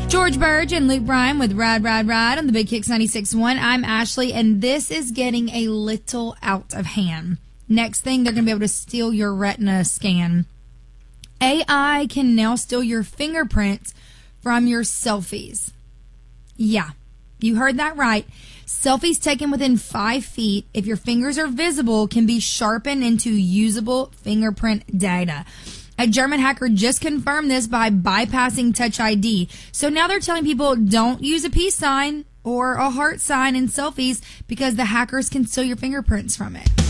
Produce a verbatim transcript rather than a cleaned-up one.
George Burge and Luke Bryan with Ride, Ride, Ride on the Big Kicks ninety-six point one. I'm Ashley, and this is getting a little out of hand. Next thing, they're going to be able to steal your retina scan. A I can now steal your fingerprints from your selfies. Yeah, you heard that right. Selfies taken within five feet, if your fingers are visible, can be sharpened into usable fingerprint data. A German hacker just confirmed this by bypassing Touch I D. So now they're telling people don't use a peace sign or a heart sign in selfies because the hackers can steal your fingerprints from it.